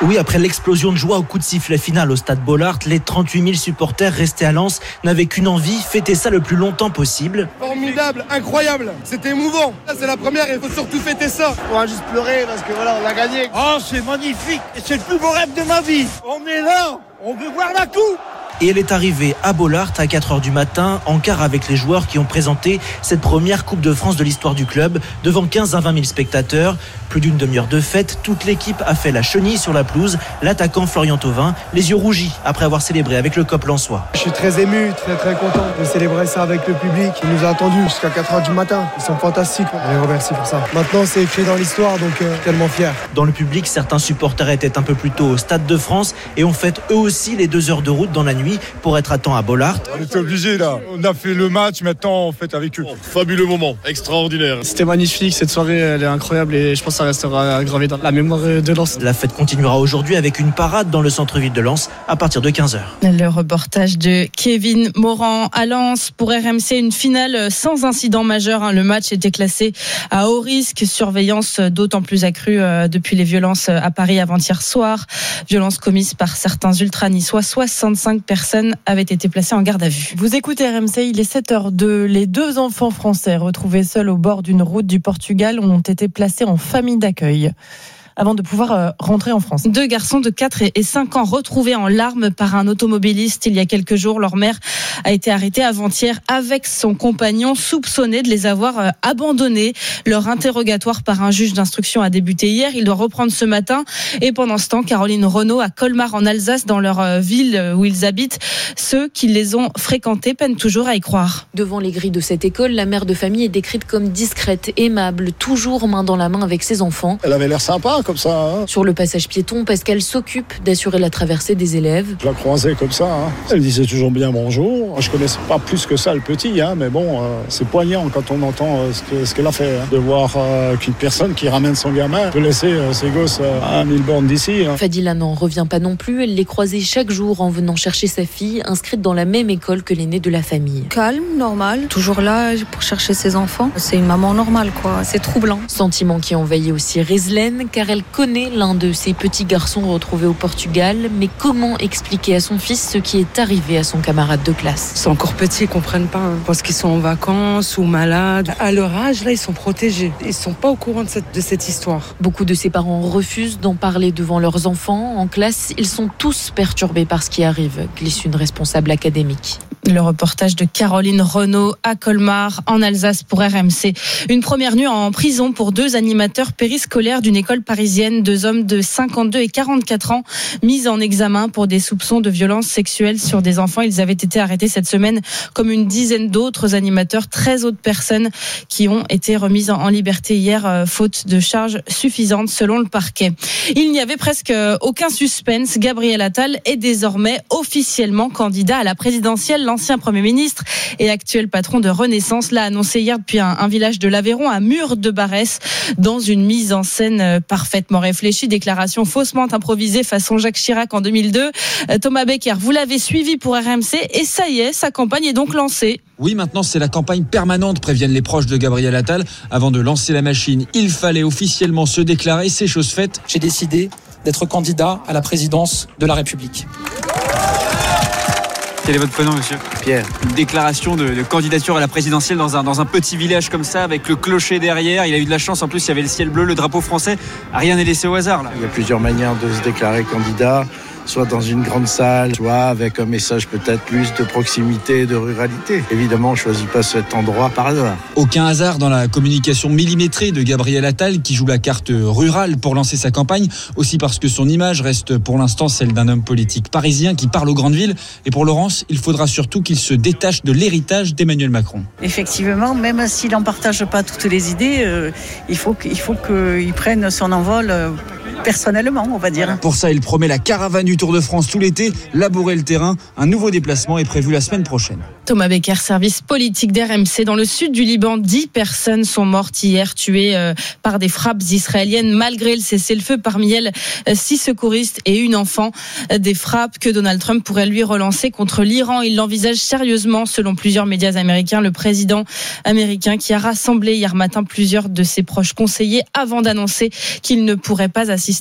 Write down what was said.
Oui, après l'explosion de joie au coup de sifflet final au stade Bollaert, les 38 000 supporters restés à Lens n'avaient qu'une envie, fêter ça le plus longtemps possible. Formidable, incroyable, c'était émouvant. Là, c'est la première et il faut surtout fêter ça. On va juste pleurer parce que voilà, on a gagné. Oh, c'est magnifique, c'est le plus beau rêve de ma vie. On est là, on veut voir la coupe. Et elle est arrivée à Bollaert à 4h du matin, en quart avec les joueurs qui ont présenté cette première Coupe de France de l'histoire du club, devant 15 à 20 000 spectateurs. Plus d'une demi-heure de fête, toute l'équipe a fait la chenille sur la pelouse. L'attaquant Florian Thauvin, les yeux rougis après avoir célébré avec le COP lensois. Je suis très ému, très content de célébrer ça avec le public. Il nous a attendus jusqu'à 4h du matin. Ils sont fantastiques, on les remercie pour ça. Maintenant c'est écrit dans l'histoire, donc tellement fier. Dans le public, certains supporters étaient un peu plus tôt au Stade de France et ont fait eux aussi les 2 heures de route dans la nuit pour être à temps à Bollaert. On était obligés là, on a fait le match, maintenant on fête avec eux. Fabuleux moment, extraordinaire. C'était magnifique, cette soirée elle est incroyable et je pense que ça restera gravé dans la mémoire de Lens. La fête continuera aujourd'hui avec une parade dans le centre-ville de Lens à partir de 15h. Le reportage de Kevin Morand à Lens. Pour RMC, une finale sans incident majeur. Le match était classé à haut risque, surveillance d'autant plus accrue depuis les violences à Paris avant-hier soir. Violences commises par certains ultra-niçois. 65 personnes avaient été placées en garde à vue. Vous écoutez RMC, il est 7h02. Les 2 enfants français retrouvés seuls au bord d'une route du Portugal ont été placés en famille d'accueil avant de pouvoir rentrer en France. 2 garçons de 4 et 5 ans retrouvés en larmes par un automobiliste il y a quelques jours. Leur mère a été arrêtée avant-hier avec son compagnon, soupçonné de les avoir abandonnés. Leur interrogatoire par un juge d'instruction a débuté hier. Il doit reprendre ce matin. Et pendant ce temps, Caroline Renaud à Colmar en Alsace, dans leur ville où ils habitent, ceux qui les ont fréquentés peinent toujours à y croire. Devant les grilles de cette école, la mère de famille est décrite comme discrète, aimable, toujours main dans la main avec ses enfants. Elle avait l'air sympa comme ça. Hein. Sur le passage piéton, parce qu'elle s'occupe d'assurer la traversée des élèves. Je la croisais comme ça. Hein. Elle disait toujours bien bonjour. Je connaissais pas plus que ça le petit, hein, mais bon, c'est poignant quand on entend ce qu'elle a fait. Hein. De voir qu'une personne qui ramène son gamin peut laisser ses gosses à 1000 bornes d'ici. Hein. Fadila n'en revient pas non plus. Elle les croisait chaque jour en venant chercher sa fille, inscrite dans la même école que l'aîné de la famille. Calme, normal, toujours là pour chercher ses enfants. C'est une maman normale, quoi. C'est troublant. Sentiment qui envahit aussi Rizlen, car elle connaît l'un de ses petits garçons retrouvés au Portugal. Mais comment expliquer à son fils ce qui est arrivé à son camarade de classe? C'est encore petit, ils comprennent pas. Parce qu'ils sont en vacances ou malades. À leur âge, là, ils sont protégés. Ils sont pas au courant de cette histoire. Beaucoup de ses parents refusent d'en parler devant leurs enfants. En classe, ils sont tous perturbés par ce qui arrive, glisse une responsable académique. Le reportage de Caroline Renaud à Colmar, en Alsace, pour RMC. Une première nuit en prison pour 2 animateurs périscolaires d'une école parisienne. 2 hommes de 52 et 44 ans mis en examen pour des soupçons de violences sexuelles sur des enfants. Ils avaient été arrêtés cette semaine comme une dizaine d'autres animateurs. 13 autres personnes qui ont été remises en liberté hier, faute de charges suffisantes selon le parquet. Il n'y avait presque aucun suspense. Gabriel Attal est désormais officiellement candidat à la présidentielle. L'ancien Premier ministre et actuel patron de Renaissance l'a annoncé hier depuis un village de l'Aveyron à Mur-de-Barès, dans une mise en scène parfaitement réfléchie. Déclaration faussement improvisée façon Jacques Chirac en 2002. Thomas Becker, vous l'avez suivi pour RMC et ça y est, sa campagne est donc lancée. Oui, maintenant c'est la campagne permanente, préviennent les proches de Gabriel Attal. Avant de lancer la machine, il fallait officiellement se déclarer, c'est chose faite. J'ai décidé d'être candidat à la présidence de la République. Quel est votre prénom, monsieur? Pierre. Une déclaration de candidature à la présidentielle dans un petit village comme ça, avec le clocher derrière. Il a eu de la chance, en plus il y avait le ciel bleu, le drapeau français. Rien n'est laissé au hasard là. Il y a plusieurs manières de se déclarer candidat. Soit dans une grande salle, soit avec un message peut-être plus de proximité, de ruralité. Évidemment, on ne choisit pas cet endroit par hasard. Aucun hasard dans la communication millimétrée de Gabriel Attal, qui joue la carte rurale pour lancer sa campagne, aussi parce que son image reste pour l'instant celle d'un homme politique parisien qui parle aux grandes villes. Et pour Laurence, il faudra surtout qu'il se détache de l'héritage d'Emmanuel Macron. Effectivement, même s'il n'en partage pas toutes les idées, il faut qu'il prenne son envol personnellement, on va dire. Pour ça, il promet la caravane du Tour de France tout l'été, labourer le terrain. Un nouveau déplacement est prévu la semaine prochaine. Thomas Becker, service politique d'RMC. Dans le sud du Liban, 10 personnes sont mortes hier, tuées par des frappes israéliennes, malgré le cessez-le-feu. Parmi elles, 6 secouristes et une enfant. Des frappes que Donald Trump pourrait lui relancer contre l'Iran. Il l'envisage sérieusement, selon plusieurs médias américains. Le président américain qui a rassemblé hier matin plusieurs de ses proches conseillers avant d'annoncer qu'il ne pourrait pas assister